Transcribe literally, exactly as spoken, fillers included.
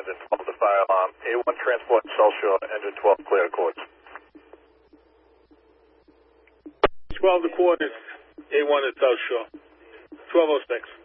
engine twelve to fire alarm. A one transport South Shore, engine twelve clear course. twelve to quarters, A one at South Shore. twelve oh six.